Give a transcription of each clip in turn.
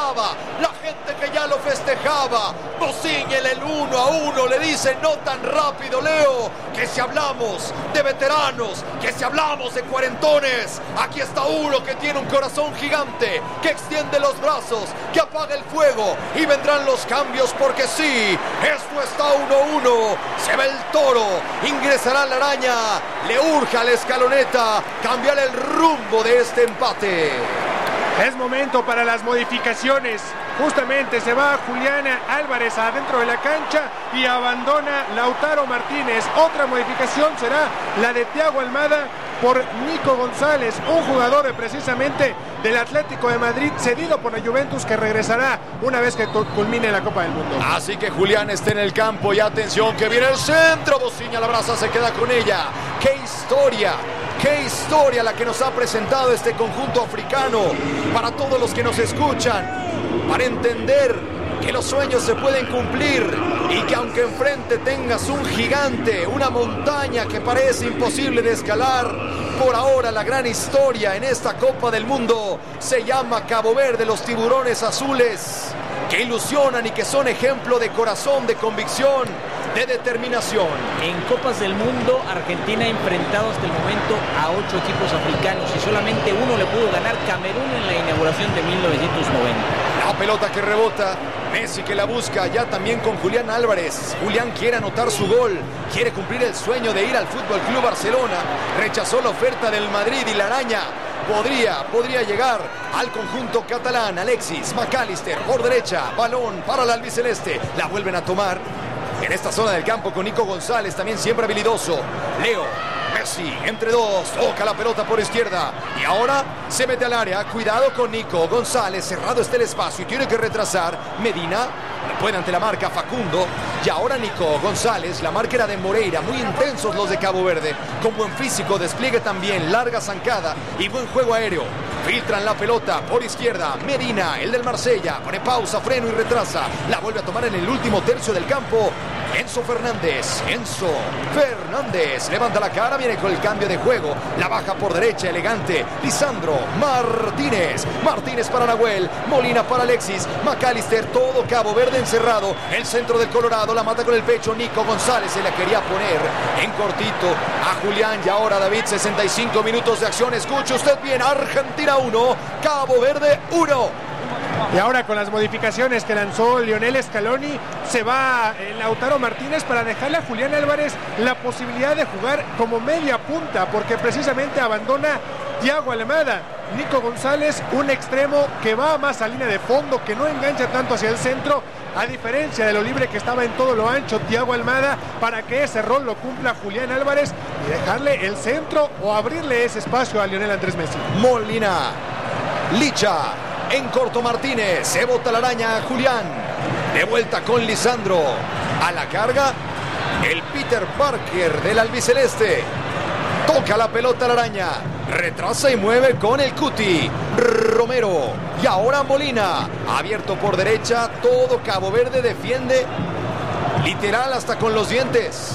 festejaba, la gente que ya lo festejaba. Bocíñez el 1-1 le dice: no tan rápido, Leo, que si hablamos de veteranos, que si hablamos de cuarentones, aquí está uno que tiene un corazón gigante, que extiende los brazos, que apaga el fuego, y vendrán los cambios, porque sí, esto está 1-1, se ve el toro, ingresará la araña, le urge a la escaloneta cambiar el rumbo de este empate. Es momento para las modificaciones. Justamente se va Julián Álvarez adentro de la cancha y abandona Lautaro Martínez. Otra modificación será la de Thiago Almada por Nico González, un jugador precisamente del Atlético de Madrid, cedido por la Juventus, que regresará una vez que culmine la Copa del Mundo. Así que Julián está en el campo y atención que viene el centro. Bocíñez la abraza, se queda con ella. ¡Qué historia! ¡Qué historia la que nos ha presentado este conjunto africano! Para todos los que nos escuchan, para entender que los sueños se pueden cumplir y que aunque enfrente tengas un gigante, una montaña que parece imposible de escalar, por ahora la gran historia en esta Copa del Mundo se llama Cabo Verde, los tiburones azules, que ilusionan y que son ejemplo de corazón, de convicción, de determinación. En Copas del Mundo, Argentina ha enfrentado hasta el momento a 8 equipos africanos y solamente uno le pudo ganar, Camerún, en la inauguración de 1990. La pelota que rebota, Messi que la busca, ya también con Julián Álvarez. Julián quiere anotar su gol, quiere cumplir el sueño de ir al Fútbol Club Barcelona. Rechazó la oferta del Madrid y la araña podría llegar al conjunto catalán. Alexis McAllister por derecha, balón para el albiceleste, la vuelven a tomar en esta zona del campo con Nico González, también siempre habilidoso. Leo Messi entre dos, toca la pelota por izquierda y ahora se mete al área. Cuidado con Nico González, cerrado está el espacio y tiene que retrasar. Medina puede ante la marca Facundo y ahora Nico González. La marca era de Moreira, muy intensos los de Cabo Verde, con buen físico, despliegue también, larga zancada y buen juego aéreo. Filtran la pelota por izquierda. Medina, el del Marsella, pone pausa, freno y retrasa. La vuelve a tomar en el último tercio del campo. Enzo Fernández levanta la cara, viene con el cambio de juego, la baja por derecha, elegante. Lisandro Martínez para Nahuel, Molina para Alexis, McAllister, todo Cabo Verde encerrado. El centro del Colorado, la mata con el pecho Nico González, se la quería poner en cortito a Julián. Y ahora David, 65 minutos de acción. Escuche usted bien, Argentina 1, Cabo Verde 1. Y ahora con las modificaciones que lanzó Lionel Scaloni, se va Lautaro Martínez para dejarle a Julián Álvarez la posibilidad de jugar como media punta, porque precisamente abandona Thiago Almada. Nico González, un extremo que va más a línea de fondo, que no engancha tanto hacia el centro, a diferencia de lo libre que estaba en todo lo ancho Thiago Almada, para que ese rol lo cumpla Julián Álvarez y dejarle el centro o abrirle ese espacio a Lionel Andrés Messi. Molina, Licha, en corto Martínez, se bota la araña Julián, de vuelta con Lisandro, a la carga el Peter Parker del albiceleste, toca la pelota la araña, retrasa y mueve con el Cuti, Romero, y ahora Molina, abierto por derecha, todo Cabo Verde defiende, literal hasta con los dientes.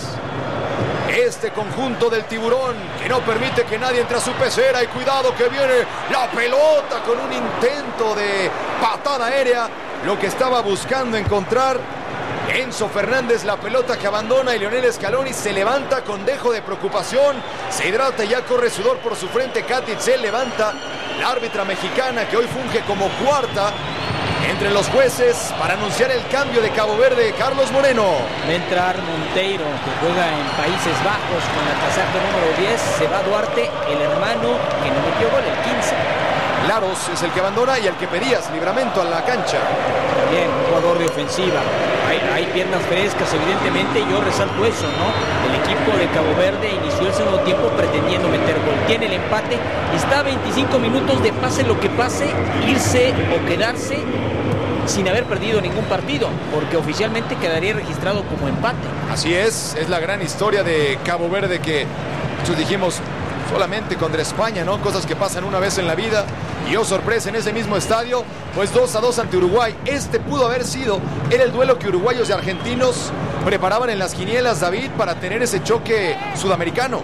Este conjunto del tiburón que no permite que nadie entre a su pecera, y cuidado que viene la pelota con un intento de patada aérea, lo que estaba buscando encontrar Enzo Fernández, la pelota que abandona, y Lionel Scaloni se levanta con dejo de preocupación, se hidrata y ya corre sudor por su frente. Katic se levanta, la árbitra mexicana que hoy funge como cuarta entre los jueces para anunciar el cambio de Cabo Verde, Carlos Moreno. Va a entrar Monteiro, que juega en Países Bajos con la casaca número 10. Se va Duarte, el hermano que no metió gol, el 15. Laros es el que abandona y el que pedías Livramento a la cancha. Bien, un jugador de ofensiva. Hay piernas frescas, evidentemente, y yo resalto eso, ¿no? El equipo de Cabo Verde inició el segundo tiempo pretendiendo meter gol. Tiene el empate, está a 25 minutos de pase lo que pase, irse o quedarse sin haber perdido ningún partido, porque oficialmente quedaría registrado como empate. Así es la gran historia de Cabo Verde, que muchos dijimos solamente contra España, ¿no? Cosas que pasan una vez en la vida. Y oh sorpresa, en ese mismo estadio, pues 2-2 ante Uruguay. Este pudo haber sido, era el duelo que uruguayos y argentinos preparaban en las quinielas, David, para tener ese choque sudamericano.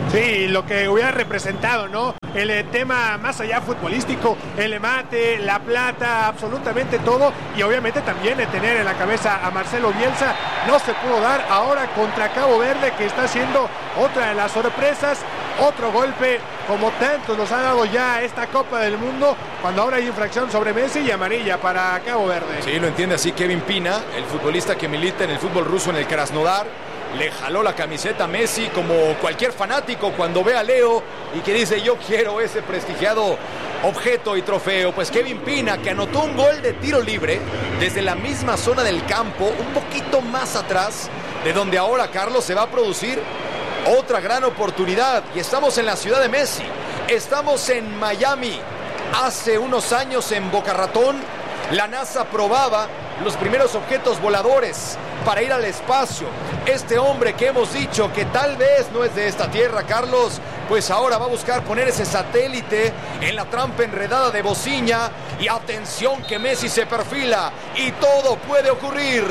Sí, lo que hubiera representado, ¿no? El tema más allá futbolístico, el mate, la plata, absolutamente todo, y obviamente también de tener en la cabeza a Marcelo Bielsa, no se pudo dar ahora contra Cabo Verde, que está siendo otra de las sorpresas, otro golpe como tantos nos ha dado ya esta Copa del Mundo, cuando ahora hay infracción sobre Messi y amarilla para Cabo Verde. Sí, lo entiende así Kevin Pina, el futbolista que milita en el fútbol ruso en el Krasnodar. Le jaló la camiseta a Messi como cualquier fanático cuando ve a Leo y que dice yo quiero ese prestigiado objeto y trofeo. Pues Kevin Pina, que anotó un gol de tiro libre desde la misma zona del campo, un poquito más atrás de donde ahora, Carlos, se va a producir otra gran oportunidad. Y estamos en la ciudad de Messi, estamos en Miami. Hace unos años en Boca Ratón la NASA probaba los primeros objetos voladores para ir al espacio. Este hombre que hemos dicho que tal vez no es de esta tierra, Carlos, pues ahora va a buscar poner ese satélite en la trampa enredada de Bociña. Y atención que Messi se perfila y todo puede ocurrir.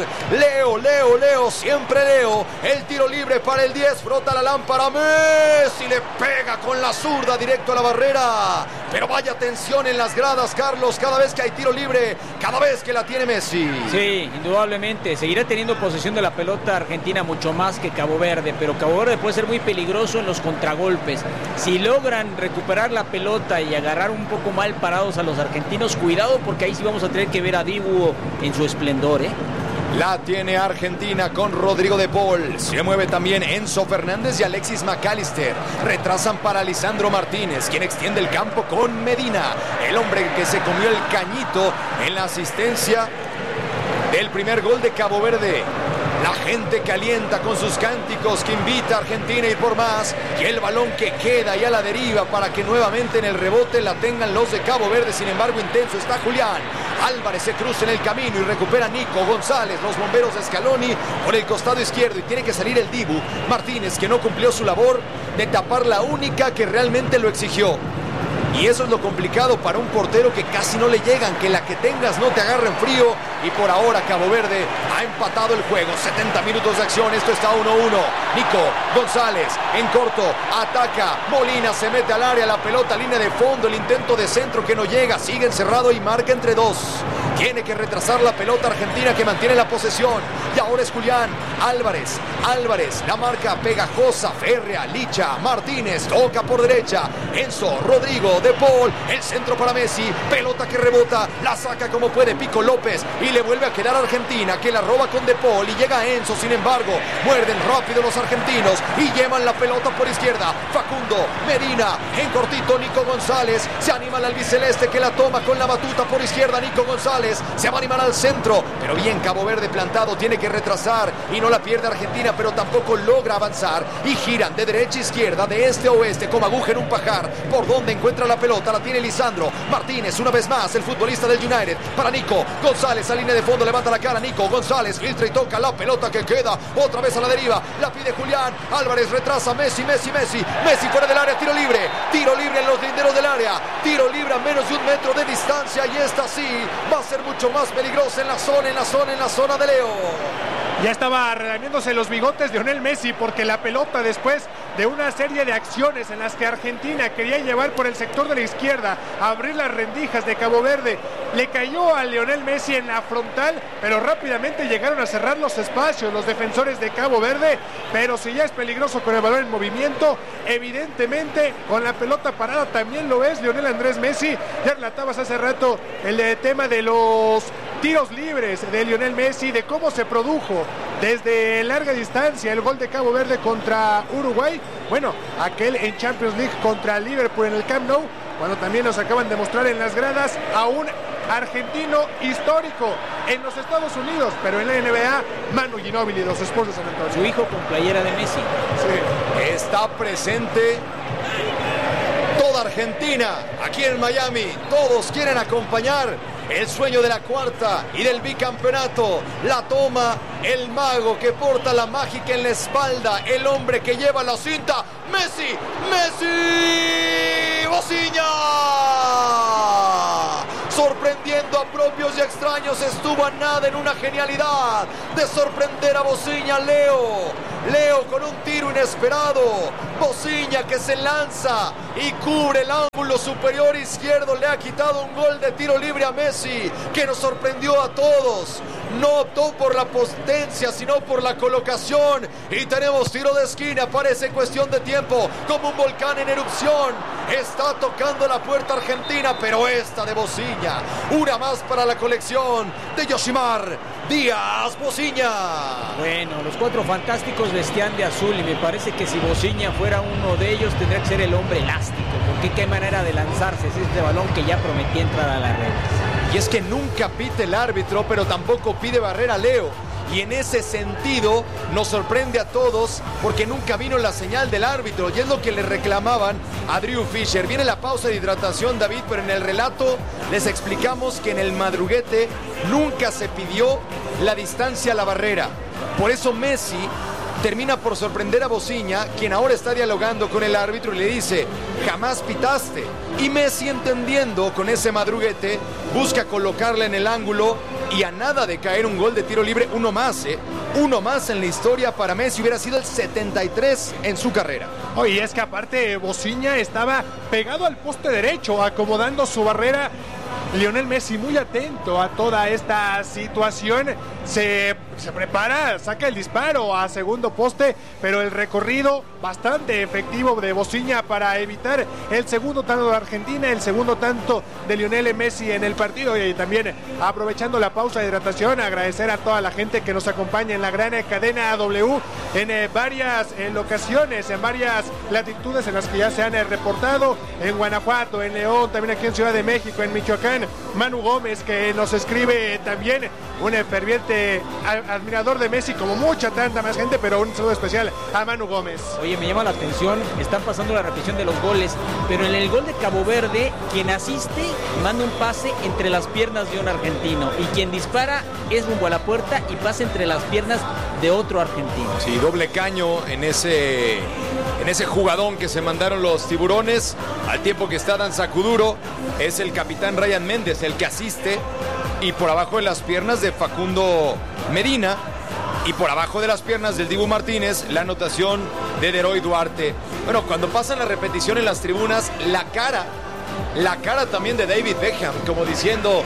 Leo, siempre Leo. El tiro libre para el 10, frota la lámpara. Messi le pega con la zurda directo a la barrera. Pero vaya tensión en las gradas, Carlos, cada vez que hay tiro libre, cada vez que la tiene Messi. Sí, indudablemente. Seguirá teniendo posesión de la pelota Argentina mucho más que Cabo Verde, pero Cabo Verde puede ser muy peligroso en los contragolpes. Si logran recuperar la pelota y agarrar un poco mal parados a los argentinos, cuidado porque ahí sí vamos a tener que ver a Dibu en su esplendor, ¿eh? La tiene Argentina con Rodrigo de Paul. Se mueve también Enzo Fernández y Alexis McAllister. Retrasan para Lisandro Martínez, quien extiende el campo con Medina. El hombre que se comió el cañito en la asistencia del primer gol de Cabo Verde. La gente que alienta con sus cánticos, que invita a Argentina a ir por más. Y el balón que queda ya a la deriva para que nuevamente en el rebote la tengan los de Cabo Verde. Sin embargo, intenso está Julián. Álvarez se cruza en el camino y recupera Nico González. Los bomberos de Scaloni por el costado izquierdo. Y tiene que salir el Dibu Martínez, que no cumplió su labor de tapar la única que realmente lo exigió. Y eso es lo complicado para un portero que casi no le llegan, que la que tengas no te agarre en frío. Y por ahora Cabo Verde ha empatado el juego. 70 minutos de acción, esto está 1-1. Nico González en corto, ataca, Molina se mete al área, la pelota línea de fondo, el intento de centro que no llega, sigue encerrado y marca entre dos. Tiene que retrasar la pelota Argentina, que mantiene la posesión. Y ahora es Julián Álvarez, la marca pegajosa, férrea, Licha, Martínez, toca por derecha, Enzo, Rodrigo, De Paul, el centro para Messi, pelota que rebota, la saca como puede Pico López y le vuelve a quedar a Argentina, que la roba con De Paul y llega Enzo. Sin embargo, muerden rápido los argentinos y llevan la pelota por izquierda. Facundo, Medina, en cortito Nico González, se anima al albiceleste que la toma con la batuta por izquierda. Nico González se va a animar al centro, pero bien Cabo Verde plantado, tiene que retrasar y no la pierde Argentina, pero tampoco logra avanzar y giran de derecha a izquierda, de este a oeste, como aguja en un pajar. Por donde encuentra la pelota, la tiene Lisandro Martínez, una vez más el futbolista del United, para Nico González, a línea de fondo, levanta la cara Nico González, filtra y toca la pelota que queda otra vez a la deriva, la pide Julián Álvarez, retrasa Messi fuera del área, tiro libre en los linderos del área, tiro libre a menos de 1 metro de distancia, y esta sí va a ser mucho más peligrosa en la zona de Leo. Ya estaba relamiéndose los bigotes de Lionel Messi, porque la pelota, después de una serie de acciones en las que Argentina quería llevar por el sector de la izquierda, abrir las rendijas de Cabo Verde, le cayó a Lionel Messi en la frontal, pero rápidamente llegaron a cerrar los espacios los defensores de Cabo Verde. Pero si ya es peligroso con el balón en movimiento, evidentemente con la pelota parada también lo es Lionel Andrés Messi. Ya relatabas hace rato el tema de los tiros libres de Lionel Messi, de cómo se produjo desde larga distancia el gol de Cabo Verde contra Uruguay. Bueno, aquel en Champions League contra Liverpool en el Camp Nou, cuando también nos acaban de mostrar en las gradas a un argentino histórico en los Estados Unidos, pero en la NBA, Manu Ginóbili, los Spurs de San Antonio. Su hijo con playera de Messi. Sí. Está presente toda Argentina aquí en Miami. Todos quieren acompañar el sueño de la cuarta y del bicampeonato. La toma el mago que porta la mágica en la espalda, el hombre que lleva la cinta, Messi, Bociña. Sorprendiendo a propios y extraños, estuvo a nada en una genialidad de sorprender a Bociña. Leo Leo con un tiro inesperado. Bociña que se lanza y cubre el ángulo superior izquierdo. Le ha quitado un gol de tiro libre a Messi, que nos sorprendió a todos. No optó por la potencia, sino por la colocación. Y tenemos tiro de esquina. Parece cuestión de tiempo, como un volcán en erupción. Está tocando la puerta Argentina, pero esta de Bociña. Una más para la colección de Yoshimar Díaz Bociña. Bueno, los cuatro fantásticos vestían de azul y me parece que si Bociña fuera uno de ellos tendría que ser el hombre elástico, porque qué manera de lanzarse es este balón que ya prometía entrar a la red. Y es que nunca pite el árbitro, pero tampoco pide barrera Leo. Y en ese sentido nos sorprende a todos porque nunca vino la señal del árbitro. Y es lo que le reclamaban a Drew Fisher. Viene la pausa de hidratación, David, pero en el relato les explicamos que en el madruguete nunca se pidió la distancia a la barrera. Por eso Messi termina por sorprender a Bociña, quien ahora está dialogando con el árbitro y le dice: jamás pitaste. Y Messi, entendiendo con ese madruguete, busca colocarla en el ángulo y a nada de caer un gol de tiro libre, uno más en la historia para Messi. Hubiera sido el 73 en su carrera. Oye, es que aparte Bociña estaba pegado al poste derecho, acomodando su barrera. Lionel Messi muy atento a toda esta situación, se prepara, saca el disparo a segundo poste, pero el recorrido bastante efectivo de Bociña para evitar el segundo tanto de Argentina, el segundo tanto de Lionel Messi en el partido. Y también, aprovechando la pausa de hidratación, agradecer a toda la gente que nos acompaña en la gran cadena W en varias locaciones, en varias latitudes en las que ya se han reportado, en Guanajuato, en León, también aquí en Ciudad de México, en Michoacán. Manu Gómez, que nos escribe también, un ferviente admirador de Messi, como tanta más gente, pero un saludo especial a Manu Gómez. Oye, me llama la atención, están pasando la repetición de los goles, pero en el gol de Cabo Verde, quien asiste manda un pase entre las piernas de un argentino y quien dispara es rumbo a la puerta y pasa entre las piernas de otro argentino. Sí, doble caño en ese jugadón que se mandaron los tiburones, al tiempo que está Dan Sacuduro. Es el capitán Ryan Méndez el que asiste, y por abajo de las piernas de Facundo Medina y por abajo de las piernas del Dibu Martínez la anotación de Deroy Duarte. Bueno, cuando pasan la repetición en las tribunas, la cara también de David Beckham, como diciendo: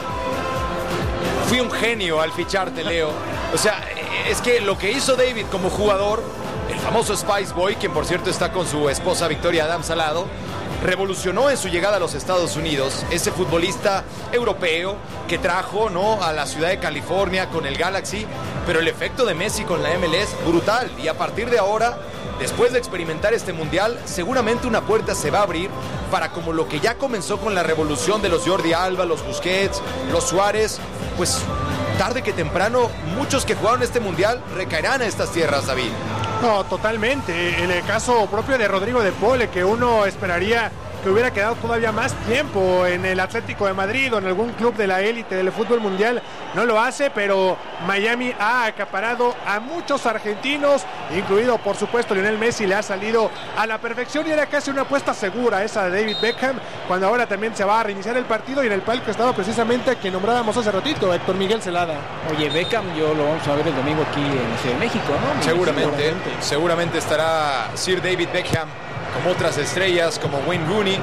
fui un genio al ficharte, Leo. O sea, es que lo que hizo David como jugador, el famoso Spice Boy, quien por cierto está con su esposa Victoria Adams al lado, revolucionó en su llegada a los Estados Unidos. Ese futbolista europeo que trajo, ¿no?, a la ciudad de California con el Galaxy, pero el efecto de Messi con la MLS, brutal. Y a partir de ahora, después de experimentar este mundial, seguramente una puerta se va a abrir para, como lo que ya comenzó con la revolución de los Jordi Alba, los Busquets, los Suárez, pues tarde que temprano muchos que jugaron este mundial recaerán a estas tierras, David. No, totalmente. En el caso propio de Rodrigo de Paul, que uno esperaría que hubiera quedado todavía más tiempo en el Atlético de Madrid o en algún club de la élite del fútbol mundial, no lo hace, pero Miami ha acaparado a muchos argentinos, incluido por supuesto Lionel Messi. Le ha salido a la perfección y era casi una apuesta segura esa de David Beckham, cuando ahora también se va a reiniciar el partido. Y en el palco estaba precisamente a quien nombrábamos hace ratito, Héctor Miguel Celada. Oye, Beckham yo lo vamos a ver el domingo aquí en Ciudad de México, ¿no? Seguramente estará Sir David Beckham, como otras estrellas como Wayne Rooney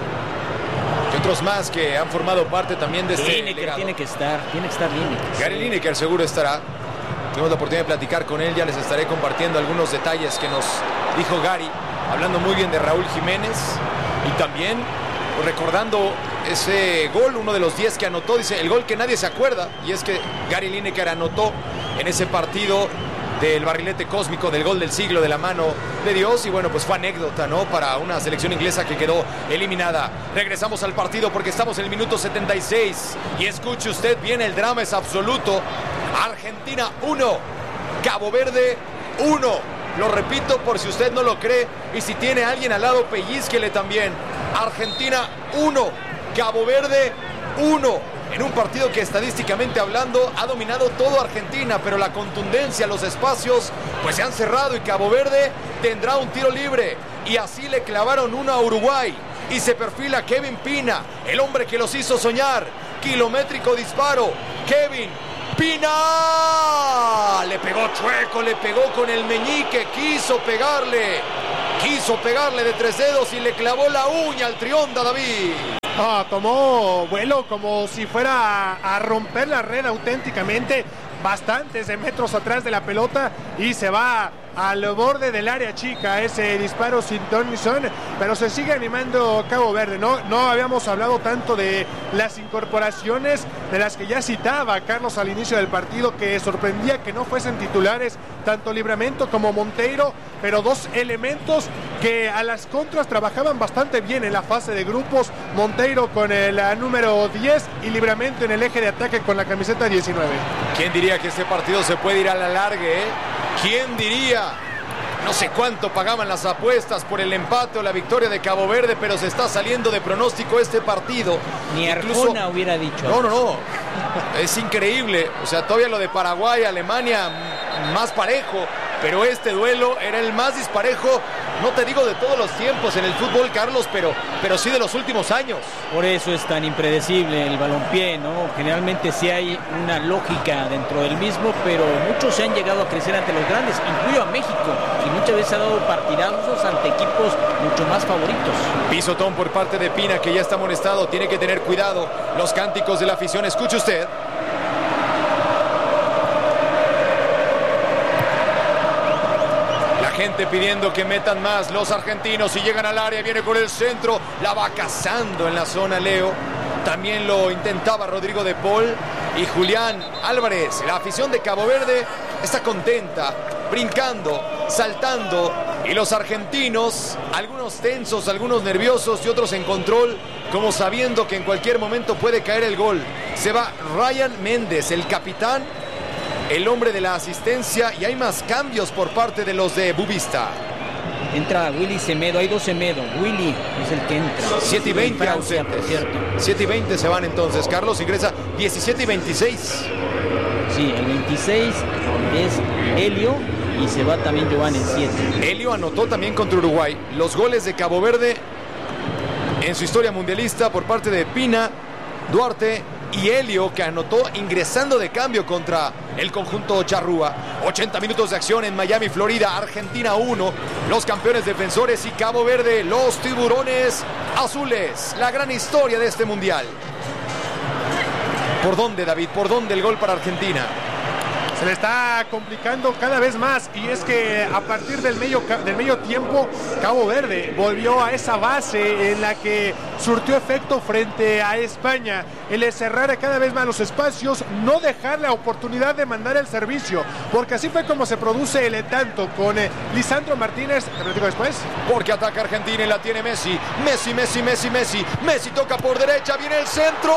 y otros más que han formado parte también de este legado. Tiene que estar Lineker. Gary Lineker seguro estará. Tuvimos la oportunidad de platicar con él, ya les estaré compartiendo algunos detalles que nos dijo Gary, hablando muy bien de Raúl Jiménez y también recordando ese gol, uno de los 10 que anotó. Dice, el gol que nadie se acuerda, y es que Gary Lineker anotó en ese partido del barrilete cósmico, del gol del siglo de la mano de Dios. Y bueno, pues fue anécdota, ¿no?, para una selección inglesa que quedó eliminada. Regresamos al partido porque estamos en el minuto 76 y escuche usted bien, el drama es absoluto. Argentina 1, Cabo Verde 1. Lo repito por si usted no lo cree, y si tiene a alguien al lado, pellizquele también. Argentina 1, Cabo Verde 1. En un partido que, estadísticamente hablando, ha dominado todo Argentina, pero la contundencia, los espacios, pues se han cerrado y Cabo Verde tendrá un tiro libre. Y así le clavaron uno a Uruguay. Y se perfila Kevin Pina, el hombre que los hizo soñar. Kilométrico disparo. Kevin Pina. Le pegó chueco, le pegó con el meñique, quiso pegarle de 3 dedos y le clavó la uña al Trionda, David. Tomó vuelo como si fuera a romper la red auténticamente, bastantes de metros atrás de la pelota, y se va al borde del área chica ese disparo sin ton ni son, pero se sigue animando Cabo Verde. No habíamos hablado tanto de las incorporaciones de las que ya citaba Carlos al inicio del partido, que sorprendía que no fuesen titulares tanto Livramento como Monteiro, pero 2 elementos que a las contras trabajaban bastante bien en la fase de grupos. Monteiro con el número 10 y Livramento en el eje de ataque con la camiseta 19. ¿Quién diría que este partido se puede ir a la larga, ¿Quién diría? No sé cuánto pagaban las apuestas por el empate o la victoria de Cabo Verde, pero se está saliendo de pronóstico este partido. Ni Arjona hubiera dicho. No. Es increíble. O sea, todavía lo de Paraguay, Alemania, más parejo. Pero este duelo era el más disparejo, no te digo de todos los tiempos en el fútbol, Carlos, pero sí de los últimos años. Por eso es tan impredecible el balompié, ¿no? Generalmente sí hay una lógica dentro del mismo, pero muchos se han llegado a crecer ante los grandes, incluyo a México, y muchas veces ha dado partidazos ante equipos mucho más favoritos. Pisotón por parte de Pina, que ya está amonestado, tiene que tener cuidado. Los cánticos de la afición, escuche usted. Gente pidiendo que metan más los argentinos y llegan al área, viene con el centro, la va cazando en la zona Leo, también lo intentaba Rodrigo de Paul y Julián Álvarez. La afición de Cabo Verde está contenta, brincando, saltando, y los argentinos, algunos tensos, algunos nerviosos y otros en control, como sabiendo que en cualquier momento puede caer el gol. Se va Ryan Méndez, el capitán, el hombre de la asistencia, y hay más cambios por parte de los de Bubista. Entra Willy Semedo, hay 2 Semedo. Willy es el que entra. 7 y 20 ausentes. 7 y 20 se van entonces. Carlos ingresa 17 y 26. Sí, el 26 es Helio y se va también Giovanni en 7. Helio anotó también contra Uruguay. Los goles de Cabo Verde en su historia mundialista por parte de Pina, Duarte y Helio, que anotó ingresando de cambio contra el conjunto charrúa. 80 minutos de acción en Miami, Florida. Argentina 1, los campeones defensores, y Cabo Verde, los tiburones azules. La gran historia de este mundial. ¿Por dónde, David? ¿Por dónde el gol para Argentina? Se le está complicando cada vez más, y es que a partir del medio tiempo Cabo Verde volvió a esa base en la que surtió efecto frente a España, el cerrar cada vez más los espacios, no dejar la oportunidad de mandar el servicio, porque así fue como se produce el tanto con Lisandro Martínez. Te platico después. Porque ataca Argentina y la tiene Messi. Messi toca por derecha, viene el centro.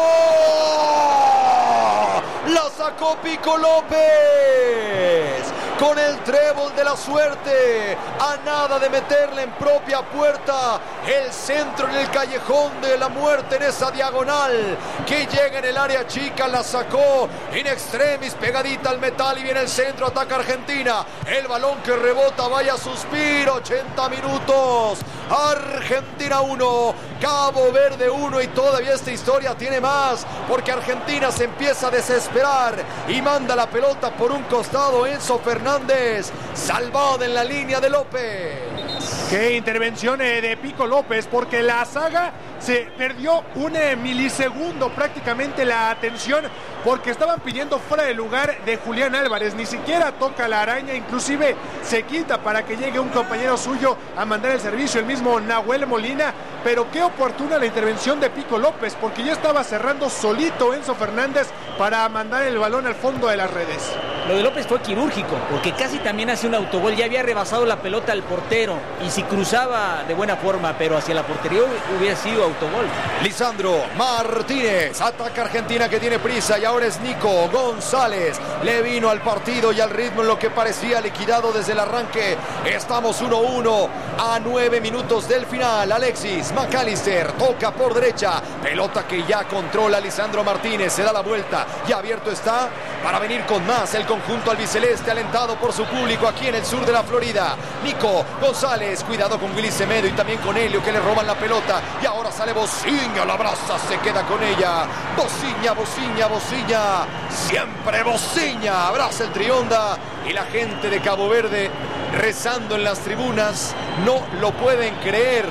La sacó Pico López con el trébol de la suerte, a nada de meterle en propia puerta. El centro en el callejón de la muerte, en esa diagonal que llega en el área chica, la sacó in extremis, pegadita al metal, y viene el centro, ataca Argentina. El balón que rebota, vaya suspiro. 80 minutos, Argentina 1, Cabo Verde 1, y todavía esta historia tiene más, porque Argentina se empieza a desesperar y manda la pelota por un costado. Enzo Fernández, salvado en la línea de López. Qué intervención de Pico López, porque la saga se perdió un milisegundo prácticamente la atención, porque estaban pidiendo fuera de lugar de Julián Álvarez. Ni siquiera toca la araña, inclusive se quita para que llegue un compañero suyo a mandar el servicio, el mismo Nahuel Molina. Pero qué oportuna la intervención de Pico López, porque ya estaba cerrando solito Enzo Fernández para mandar el balón al fondo de las redes. Lo de López fue quirúrgico, porque casi también hace un autogol. Ya había rebasado la pelota al portero, y si cruzaba de buena forma, pero hacia la portería, hubiera sido autogol. Lisandro Martínez, ataca Argentina, que tiene prisa, y ahora es Nico González. Le vino al partido y al ritmo en lo que parecía liquidado desde el arranque. Estamos 1-1 a 9 minutos del final. Alexis McAllister toca por derecha, pelota que ya controla Lisandro Martínez, se da la vuelta y abierto está para venir con más el conjunto albiceleste, alentado por su público aquí en el sur de la Florida. Nico González, cuidado con Willy Semedo y también con Helio, que le roban la pelota. Y ahora sale Bociña, la abraza, se queda con ella. Bociña, Bociña, Bociña. Siempre Bociña. Abraza el Trionda. Y la gente de Cabo Verde rezando en las tribunas. No lo pueden creer.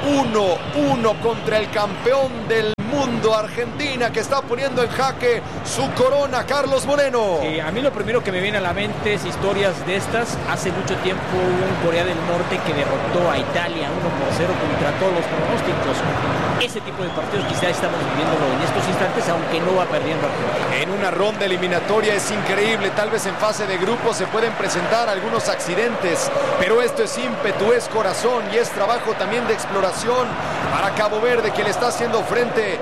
1-1 contra el campeón del mundo, Argentina, que está poniendo en jaque su corona, Carlos Moreno. Sí, a mí lo primero que me viene a la mente es historias de estas. Hace mucho tiempo hubo un Corea del Norte que derrotó a Italia 1-0 contra todos los pronósticos. Ese tipo de partidos quizá estamos viviéndolo en estos instantes, aunque no va perdiendo Argentina. En una ronda eliminatoria es increíble, tal vez en fase de grupo se pueden presentar algunos accidentes, pero esto es ímpetu, es corazón y es trabajo también de exploración para Cabo Verde, que le está haciendo frente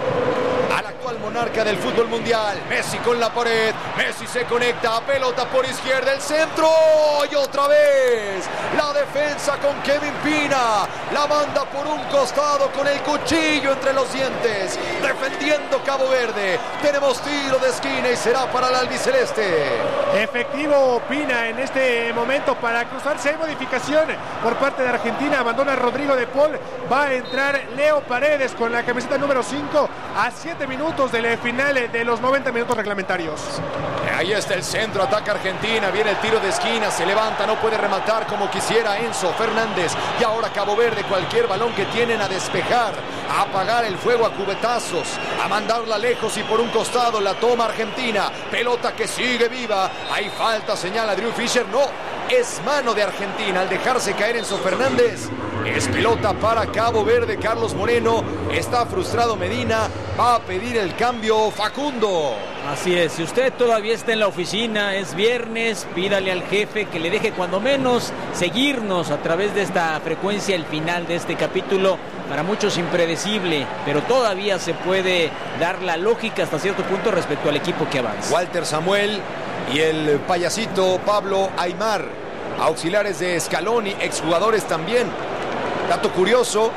al actual monarca del fútbol mundial. Messi con la pared, Messi se conecta, pelota por izquierda, el centro y otra vez la defensa con Kevin Pina, la manda por un costado con el cuchillo entre los dientes, defendiendo Cabo Verde. Tenemos tiro de esquina y será para el albiceleste. Efectivo Pina en este momento para cruzarse. Hay modificación por parte de Argentina. Abandona Rodrigo de Paul. Va a entrar Leo Paredes con la camiseta número 5 a 7 minutos del final de los 90 minutos reglamentarios. Ahí está el centro, ataca Argentina, viene el tiro de esquina, se levanta, no puede rematar como quisiera Enzo Fernández. Y ahora Cabo Verde, cualquier balón que tienen, a despejar, a apagar el fuego a cubetazos, a mandarla lejos y por un costado la toma Argentina. Pelota que sigue viva, hay falta, señala Drew Fisher, no, es mano de Argentina al dejarse caer Enzo Fernández. Es pelota para Cabo Verde. Carlos Moreno, está frustrado Medina, va a pedir el cambio Facundo. Así es, si usted todavía está en la oficina, es viernes, pídale al jefe que le deje cuando menos seguirnos a través de esta frecuencia, el final de este capítulo, para muchos impredecible, pero todavía se puede dar la lógica hasta cierto punto respecto al equipo que avanza. Walter Samuel y el payasito Pablo Aimar, auxiliares de Scaloni, exjugadores también. Dato curioso,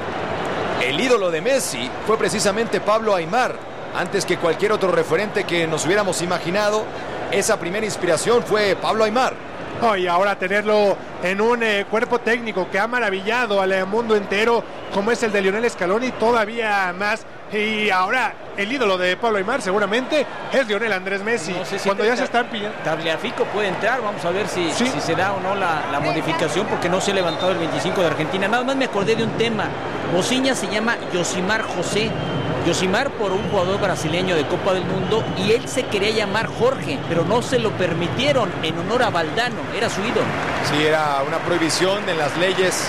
el ídolo de Messi fue precisamente Pablo Aimar. Antes que cualquier otro referente que nos hubiéramos imaginado, esa primera inspiración fue Pablo Aimar. Oh, y ahora tenerlo en un cuerpo técnico que ha maravillado al mundo entero, como es el de Lionel Scaloni, todavía más. Y ahora el ídolo de Pablo Aimar seguramente es Lionel Andrés Messi. No sé si cuando ya se están pidiendo. Tagliafico puede entrar, vamos a ver si Sí. se da o no la modificación, porque no se ha levantado el 25 de Argentina. Nada más me acordé de un tema. Bociña se llama Yosimar José. Yosimar por un jugador brasileño de Copa del Mundo, y él se quería llamar Jorge, pero no se lo permitieron en honor a Valdano, era su ídolo. Sí, era una prohibición en las leyes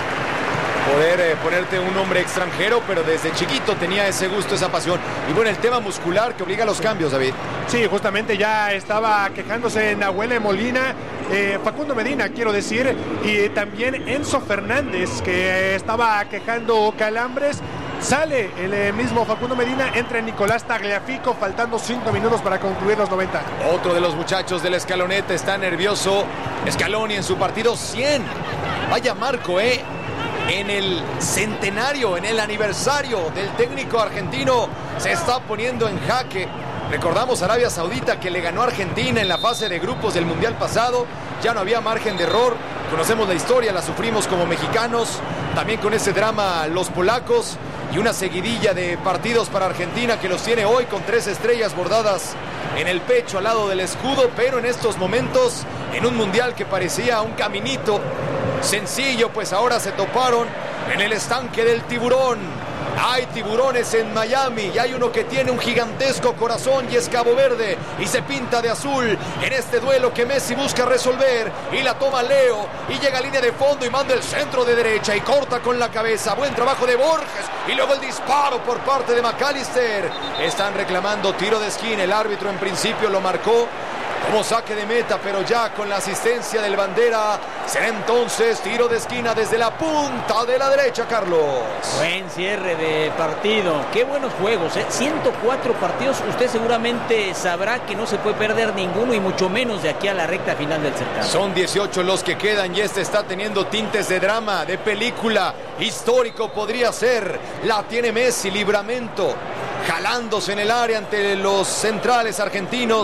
poder ponerte un nombre extranjero, pero desde chiquito tenía ese gusto, esa pasión. Y bueno, el tema muscular que obliga a los cambios, David. Sí, justamente ya estaba quejándose Nahuel Molina, Facundo Medina, quiero decir, y también Enzo Fernández, que estaba quejando calambres. Sale el mismo Facundo Medina, entra Nicolás Tagliafico, faltando 5 minutos para concluir los 90. Otro de los muchachos de la escaloneta está nervioso. Scaloni en su partido 100. Vaya marco, en el centenario, en el aniversario del técnico argentino, se está poniendo en jaque. Recordamos Arabia Saudita, que le ganó a Argentina en la fase de grupos del Mundial pasado. Ya no había margen de error. Conocemos la historia, la sufrimos como mexicanos. También con ese drama los polacos. Y una seguidilla de partidos para Argentina, que los tiene hoy con 3 estrellas bordadas en el pecho al lado del escudo. Pero en estos momentos, en un mundial que parecía un caminito sencillo, pues ahora se toparon en el estanque del tiburón. Hay tiburones en Miami y hay uno que tiene un gigantesco corazón y es Cabo Verde, y se pinta de azul en este duelo que Messi busca resolver, y la toma Leo y llega a línea de fondo y manda el centro de derecha y corta con la cabeza. Buen trabajo de Borges y luego el disparo por parte de McAllister. Están reclamando tiro de esquina, el árbitro en principio lo marcó como saque de meta, pero ya con la asistencia del bandera será entonces tiro de esquina desde la punta de la derecha, Carlos. Buen cierre de partido, qué buenos juegos, 104 partidos. Usted seguramente sabrá que no se puede perder ninguno, y mucho menos de aquí a la recta final del certamen. Son 18 los que quedan y este está teniendo tintes de drama, de película. Histórico podría ser. La tiene Messi, Livramento, jalándose en el área ante los centrales argentinos.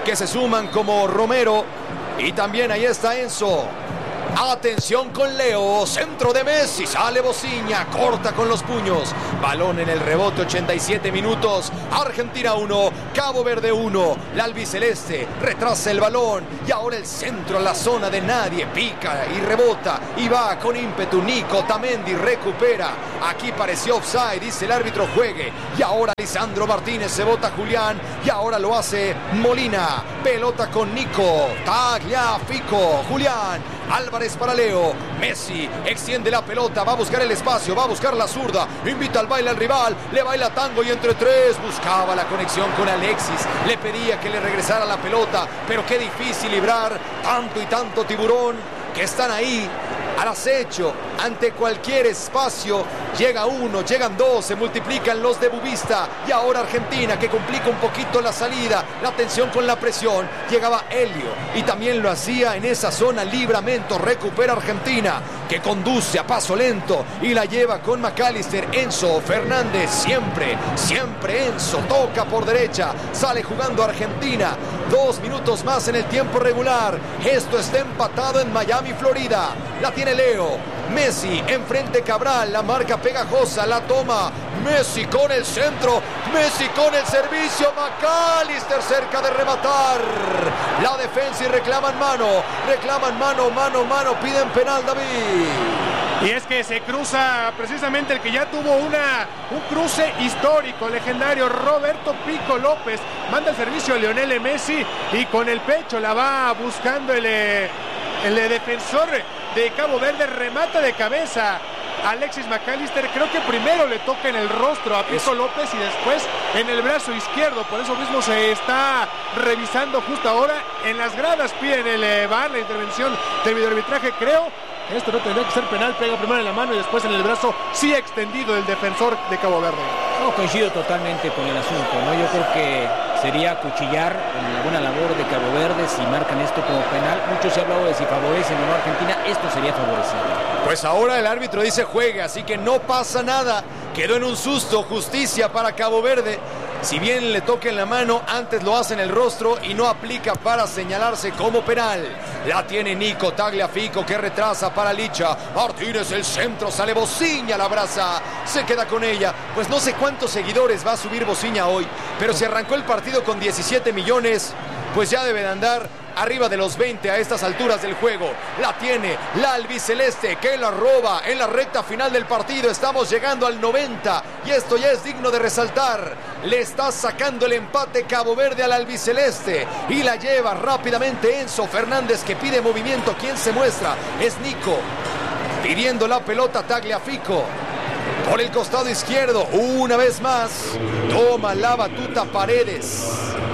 que se suman como Romero. Y también ahí está Enzo. Atención con Leo, centro de Messi, sale Bociña, corta con los puños, balón en el rebote, 87 minutos, Argentina 1, Cabo Verde 1, la albiceleste retrasa el balón y ahora el centro a la zona de nadie, pica y rebota y va con ímpetu Nico Tamendi, recupera, aquí pareció offside, dice el árbitro juegue y ahora Lisandro Martínez, se bota Julián y ahora lo hace Molina, pelota con Nico, Tagliafico, Julián, Álvarez para Leo, Messi extiende la pelota, va a buscar el espacio, va a buscar la zurda, invita al baile al rival, le baila tango y entre tres, buscaba la conexión con Alexis, le pedía que le regresara la pelota, pero qué difícil librar tanto y tanto tiburón que están ahí al acecho ante cualquier espacio. Llega uno, llegan dos, se multiplican los de Bubista y ahora Argentina que complica un poquito la salida, la tensión con la presión. Llegaba Helio y también lo hacía en esa zona Livramento, recupera Argentina que conduce a paso lento y la lleva con McAllister, Enzo Fernández, siempre Enzo, toca por derecha, sale jugando Argentina, 2 minutos más en el tiempo regular, esto está empatado en Miami, Florida, la tiene Leo, Messi enfrente Cabral, la marca pegajosa, la toma Messi con el centro, Messi con el servicio, McAllister cerca de rematar, la defensa y reclaman mano, piden penal David. Y es que se cruza precisamente el que ya tuvo un cruce histórico, legendario, Roberto Pico López, manda el servicio a Lionel Messi y con el pecho la va buscando el defensor de Cabo Verde, remata de cabeza Alexis McAllister, creo que primero le toca en el rostro a Pico López y después en el brazo izquierdo, por eso mismo se está revisando justo ahora, en las gradas piden el VAR, la intervención del videoarbitraje, creo. Esto no tendría que ser penal, pega primero en la mano y después en el brazo, sí extendido el defensor de Cabo Verde. No, coincido totalmente con el asunto, ¿no? Yo creo que sería cuchillar en alguna labor de Cabo Verde si marcan esto como penal. Mucho se ha hablado de si favorecen o no a Argentina, esto sería favorecido. Pues ahora el árbitro dice juegue, así que no pasa nada. Quedó en un susto, justicia para Cabo Verde. Si bien le toca en la mano, antes lo hace en el rostro y no aplica para señalarse como penal. La tiene Nico Tagliafico que retrasa para Licha. Martínez el centro, sale Bociña, la abraza, se queda con ella. Pues no sé cuántos seguidores va a subir Bociña hoy, pero si arrancó el partido con 17 millones, pues ya debe de andar arriba de los 20 a estas alturas del juego. La tiene la albiceleste que la roba en la recta final del partido. Estamos llegando al 90 y esto ya es digno de resaltar. Le está sacando el empate Cabo Verde al albiceleste y la lleva rápidamente Enzo Fernández que pide movimiento. ¿Quién se muestra? Es Nico pidiendo la pelota. Tagliafico por el costado izquierdo una vez más. Toma la batuta Paredes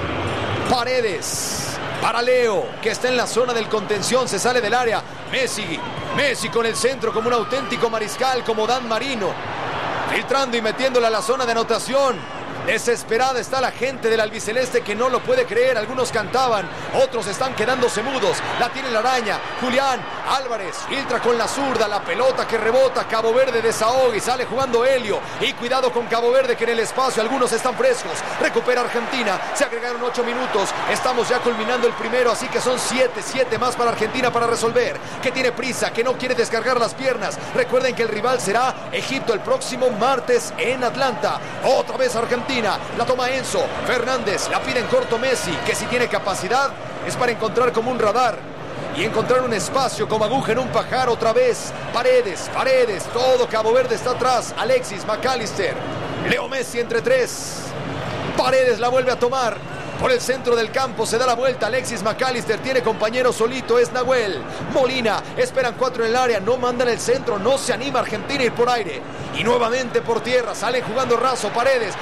para Leo, que está en la zona del contención, se sale del área. Messi con el centro como un auténtico mariscal, como Dan Marino, filtrando y metiéndola a la zona de anotación. Desesperada está la gente del albiceleste que no lo puede creer. Algunos cantaban, otros están quedándose mudos. La tiene la araña, Julián Álvarez filtra con la zurda, la pelota que rebota, Cabo Verde desahoga y sale jugando Helio. Y cuidado con Cabo Verde que en el espacio algunos están frescos. Recupera Argentina, se agregaron 8 minutos. Estamos ya culminando el primero, así que son 7 más para Argentina para resolver. Que tiene prisa, que no quiere descargar las piernas. Recuerden que el rival será Egipto el próximo martes en Atlanta. Otra vez Argentina. La toma Enzo Fernández, la pide en corto Messi, que si tiene capacidad es para encontrar como un radar y encontrar un espacio como aguja en un pajar. Otra vez Paredes, todo Cabo Verde está atrás. Alexis McAllister, Leo Messi entre tres. Paredes la vuelve a tomar por el centro del campo, se da la vuelta Alexis McAllister, tiene compañero solito, es Nahuel Molina, esperan 4 en el área, no mandan el centro, no se anima Argentina a ir por aire y nuevamente por tierra, salen jugando raso. Paredes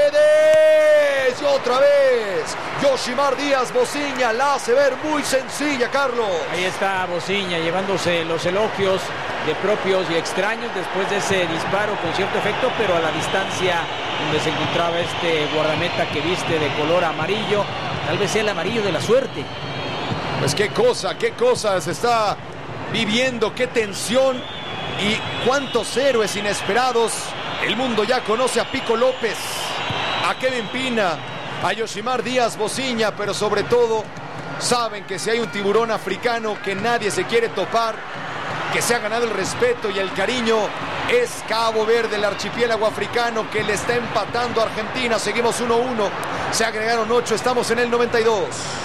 y otra vez Yoshimar Díaz. Bociña la hace ver muy sencilla, Carlos. Ahí está Bociña llevándose los elogios de propios y extraños después de ese disparo con cierto efecto, pero a la distancia donde se encontraba este guardameta que viste de color amarillo, tal vez sea el amarillo de la suerte. Pues qué cosa se está viviendo, qué tensión y cuántos héroes inesperados. El mundo ya conoce a Pico López, a Kevin Pina, a Yoshimar Díaz Bociña, pero sobre todo saben que si hay un tiburón africano que nadie se quiere topar, que se ha ganado el respeto y el cariño, es Cabo Verde, el archipiélago africano que le está empatando a Argentina. Seguimos 1-1, se agregaron 8, estamos en el 92.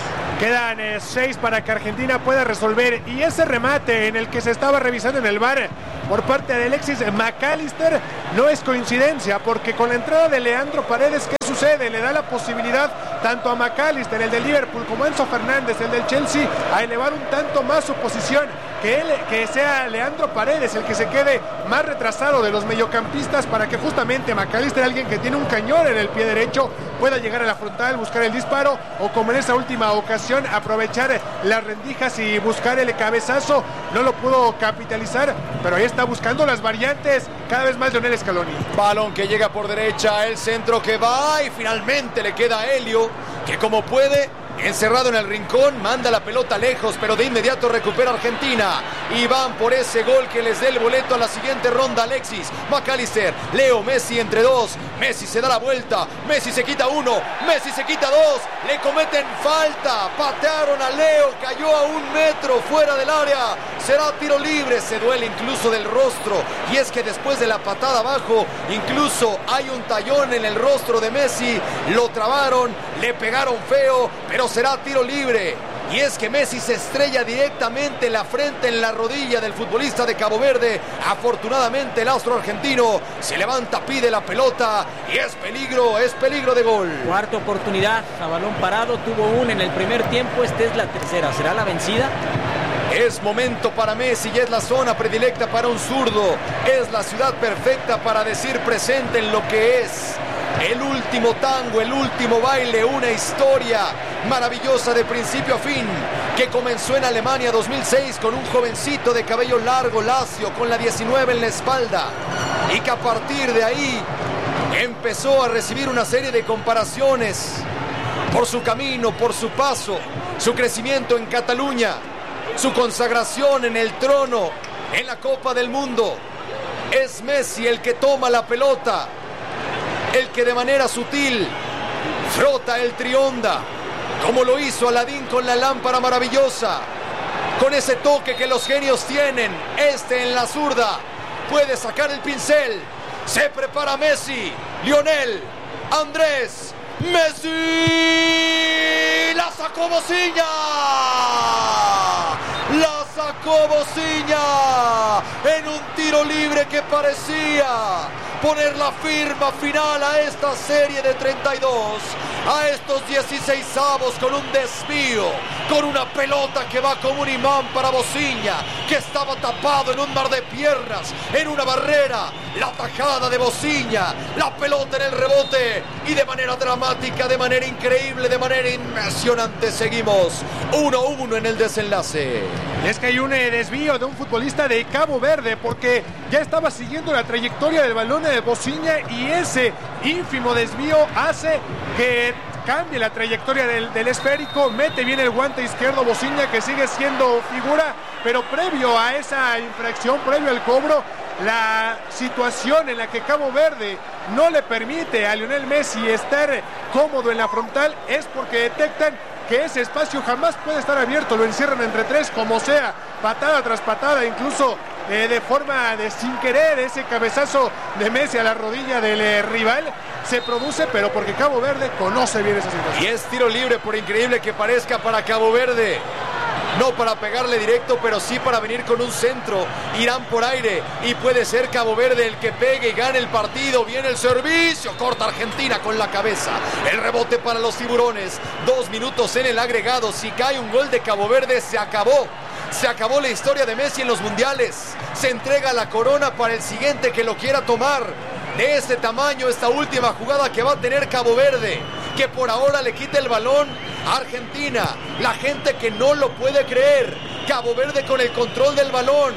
Quedan 6 para que Argentina pueda resolver, y ese remate en el que se estaba revisando en el VAR por parte de Alexis McAllister no es coincidencia, porque con la entrada de Leandro Paredes, ¿qué sucede? Le da la posibilidad tanto a McAllister, el del Liverpool, como a Enzo Fernández, el del Chelsea, a elevar un tanto más su posición. Que sea Leandro Paredes el que se quede más retrasado de los mediocampistas, para que justamente McAllister, alguien que tiene un cañón en el pie derecho, pueda llegar a la frontal, buscar el disparo, o como en esa última ocasión, aprovechar las rendijas y buscar el cabezazo. No lo pudo capitalizar, pero ahí está buscando las variantes cada vez más Lionel Scaloni. Balón que llega por derecha, el centro que va, y finalmente le queda a Helio, que como puede, encerrado en el rincón, manda la pelota lejos, pero de inmediato recupera Argentina y van por ese gol que les dé el boleto a la siguiente ronda. Alexis McAllister, Leo Messi entre dos, Messi se da la vuelta, Messi se quita uno, Messi se quita dos, le cometen falta, patearon a Leo, cayó a 1 metro fuera del área, será tiro libre, se duele incluso del rostro, y es que después de la patada abajo, incluso hay un tallón en el rostro de Messi, lo trabaron, le pegaron feo, pero será tiro libre. Y es que Messi se estrella directamente la frente en la rodilla del futbolista de Cabo Verde. Afortunadamente el astro argentino se levanta, pide la pelota y es peligro de gol. Cuarta oportunidad a balón parado, tuvo una en el primer tiempo, esta es la tercera, ¿será la vencida? Es momento para Messi y es la zona predilecta para un zurdo. Es la ciudad perfecta para decir presente en lo que es el último tango, el último baile, una historia maravillosa de principio a fin, que comenzó en Alemania 2006 con un jovencito de cabello largo, lacio, con la 19 en la espalda, y que a partir de ahí empezó a recibir una serie de comparaciones por su camino, por su paso, su crecimiento en Cataluña, su consagración en el trono, en la Copa del Mundo. Es Messi el que toma la pelota, el que de manera sutil frota el trionda, como lo hizo Aladín con la lámpara maravillosa, con ese toque que los genios tienen. En la zurda puede sacar el pincel, se prepara Messi, Lionel, Andrés, Messi, la sacó Bociña, la sacó Bociña en un tiro libre que parecía poner la firma final a esta serie de 32, a estos 16avos, con un desvío, con una pelota que va como un imán para Bociña, que estaba tapado en un mar de piernas, en una barrera. La tajada de Bociña, la pelota en el rebote, y de manera dramática, de manera increíble, de manera impresionante, seguimos 1-1 en el desenlace. Es que hay un desvío de un futbolista de Cabo Verde, porque ya estaba siguiendo la trayectoria del balón de Bociña, y ese ínfimo desvío hace que cambie la trayectoria del esférico. Mete bien el guante izquierdo Bociña, que sigue siendo figura, pero previo a esa infracción, previo al cobro, la situación en la que Cabo Verde no le permite a Lionel Messi estar cómodo en la frontal es porque detectan que ese espacio jamás puede estar abierto, lo encierran entre tres, como sea, patada tras patada, incluso de forma de sin querer, ese cabezazo de Messi a la rodilla del rival se produce, pero porque Cabo Verde conoce bien esa situación. Y es tiro libre, por increíble que parezca, para Cabo Verde. No para pegarle directo, pero sí para venir con un centro. Irán por aire y puede ser Cabo Verde el que pegue y gane el partido. Viene el servicio, corta Argentina con la cabeza. El rebote para los tiburones. 2 minutos en el agregado. Si cae un gol de Cabo Verde, se acabó. Se acabó la historia de Messi en los mundiales. Se entrega la corona para el siguiente que lo quiera tomar. De este tamaño, esta última jugada que va a tener Cabo Verde, que por ahora le quita el balón a Argentina. La gente que no lo puede creer. Cabo Verde con el control del balón,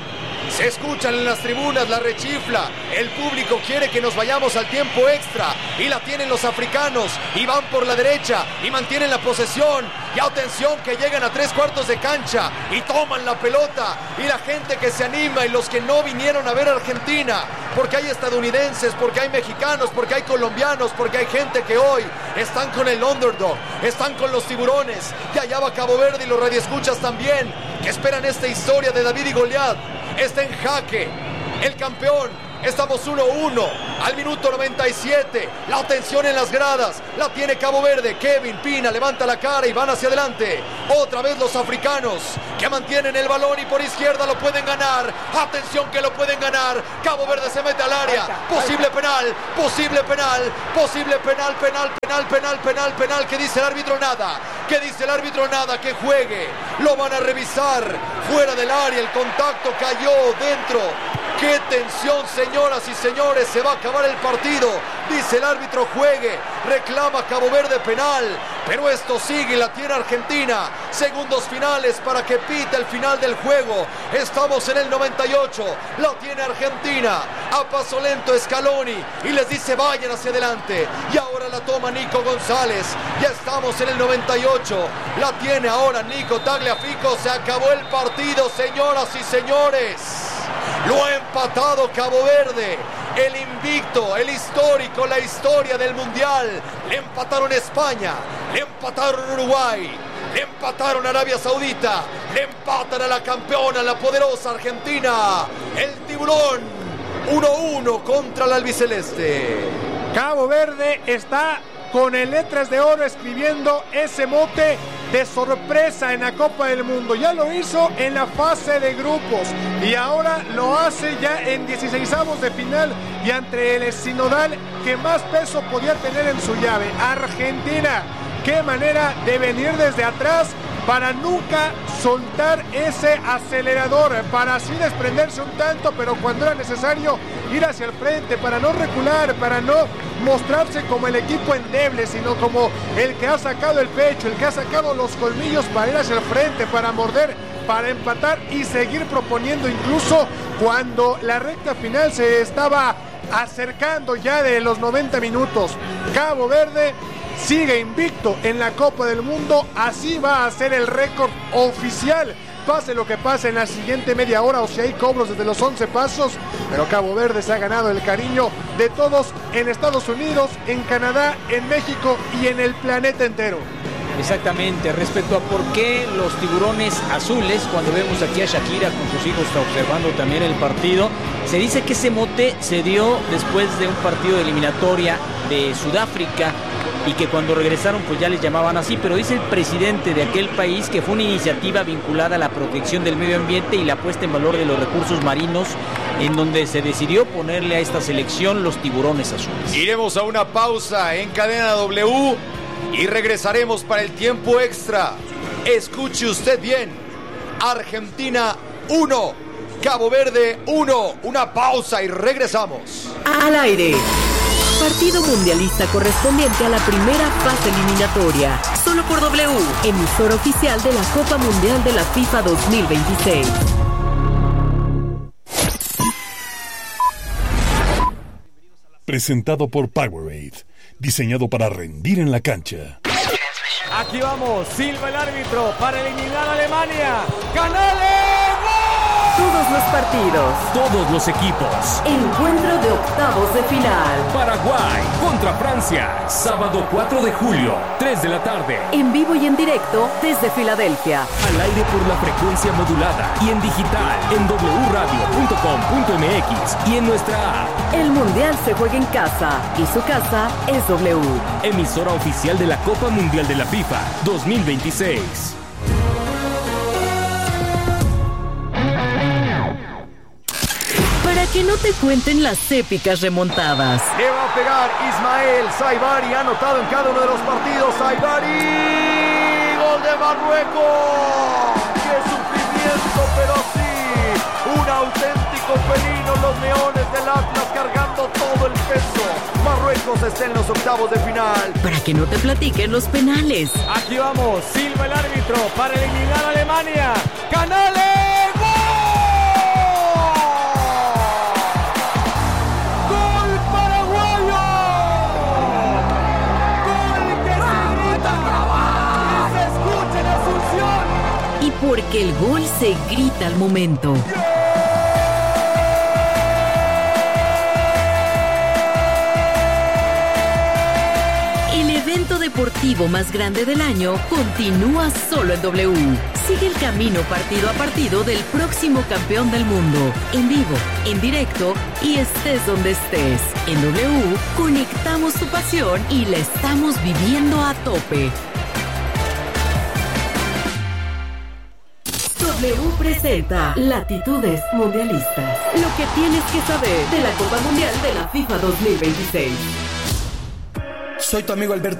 Se escuchan en las tribunas la rechifla. El público quiere que nos vayamos al tiempo extra. Y la tienen los africanos. Y van por la derecha. Y mantienen la posesión. Y atención que llegan a 3/4 de cancha. Y toman la pelota. Y la gente que se anima. Y los que no vinieron a ver a Argentina. Porque hay estadounidenses. Porque hay mexicanos. Porque hay colombianos. Porque hay gente que hoy están con el underdog. Están con los tiburones. Y allá va Cabo Verde y los radioescuchas también. Que esperan esta historia de David y Goliat. Está en jaque el campeón. Estamos 1-1 al minuto 97. La atención en las gradas. La tiene Cabo Verde. Kevin Pina levanta la cara y van hacia adelante. Otra vez los africanos que mantienen el balón y por izquierda lo pueden ganar. Atención que lo pueden ganar. Cabo Verde se mete al área. Posible penal. Posible penal. Posible penal. Penal. ¿Qué dice el árbitro? Nada. ¿Qué dice el árbitro? Nada. Que juegue. Lo van a revisar. Fuera del área. El contacto cayó dentro. ¡Qué tensión, señoras y señores! Se va a acabar el partido. Dice el árbitro, juegue. Reclama Cabo Verde penal. Pero esto sigue y la tiene Argentina. Segundos finales para que pita el final del juego. Estamos en el 98. La tiene Argentina. A paso lento Scaloni. Y les dice, vayan hacia adelante. Y ahora la toma Nico González. Ya estamos en el 98. La tiene ahora Nico Tagliafico. Se acabó el partido, señoras y señores. Lo ha empatado Cabo Verde, el invicto, el histórico, la historia del Mundial. Le empataron España, le empataron Uruguay, le empataron Arabia Saudita, le empatan a la campeona, la poderosa Argentina. El tiburón, 1-1 contra el albiceleste. Cabo Verde está con el letras de oro escribiendo ese mote de sorpresa en la Copa del Mundo. Ya lo hizo en la fase de grupos y ahora lo hace ya en 16avos de final y ante el sinodal que más peso podía tener en su llave, Argentina. Qué manera de venir desde atrás para nunca soltar ese acelerador, para así desprenderse un tanto, pero cuando era necesario ir hacia el frente, para no recular, para no mostrarse como el equipo endeble, sino como el que ha sacado el pecho, el que ha sacado los colmillos para ir hacia el frente, para morder, para empatar y seguir proponiendo, incluso cuando la recta final se estaba acercando ya de los 90 minutos. Cabo Verde sigue invicto en la Copa del Mundo, así va a ser el récord oficial, pase lo que pase en la siguiente media hora o si hay cobros desde los 11 pasos, pero Cabo Verde se ha ganado el cariño de todos en Estados Unidos, en Canadá, en México y en el planeta entero. Exactamente, respecto a por qué los tiburones azules, cuando vemos aquí a Shakira con sus hijos está observando también el partido, se dice que ese mote se dio después de un partido de eliminatoria de Sudáfrica y que cuando regresaron pues ya les llamaban así, pero dice el presidente de aquel país que fue una iniciativa vinculada a la protección del medio ambiente y la puesta en valor de los recursos marinos, en donde se decidió ponerle a esta selección los tiburones azules. Iremos a una pausa en Cadena W y regresaremos para el tiempo extra. Escuche usted bien, Argentina 1, Cabo Verde 1, una pausa y regresamos. Al aire. Partido mundialista correspondiente a la primera fase eliminatoria. Solo por W, emisora oficial de la Copa Mundial de la FIFA 2026. Presentado por Powerade, diseñado para rendir en la cancha. Aquí vamos, silba el árbitro para eliminar a Alemania. ¡Canales! Todos los partidos. Todos los equipos. Encuentro de octavos de final. Paraguay contra Francia. Sábado 4 de julio, 3 de la tarde. En vivo y en directo desde Filadelfia. Al aire por la frecuencia modulada y en digital en wradio.com.mx y en nuestra app. El Mundial se juega en casa y su casa es W. Emisora oficial de la Copa Mundial de la FIFA 2026. Para que no te cuenten las épicas remontadas. Le va a pegar Ismael Saibari, ha anotado en cada uno de los partidos. Saibari, gol de Marruecos. ¡Qué sufrimiento, pero sí! Un auténtico pelino, los leones del Atlas cargando todo el peso. Marruecos está en los octavos de final. Para que no te platiquen los penales. Aquí vamos, silba el árbitro para eliminar a Alemania. ¡Canales! ¡Gol! porque el gol se grita al momento. El evento deportivo más grande del año continúa solo en W. Sigue el camino partido a partido del próximo campeón del mundo. En vivo, en directo y estés donde estés. En W conectamos tu pasión y la estamos viviendo a tope. W presenta Latitudes Mundialistas. Lo que tienes que saber de la Copa Mundial de la FIFA 2026. Soy tu amigo Alberto